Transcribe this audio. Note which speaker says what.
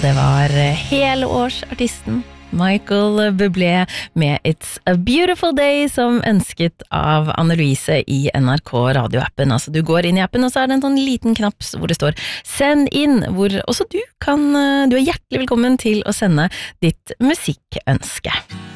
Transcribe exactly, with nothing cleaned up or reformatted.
Speaker 1: det var helårsartisten Michael Bublé med It's a Beautiful Day som ønsket av Anne-Louise i N R K radioappen. Altså du går inn i appen og så er det en sånn liten knapp hvor det står send inn, hvor også du kan, du er hjertelig velkommen til å sende ditt musikkønske.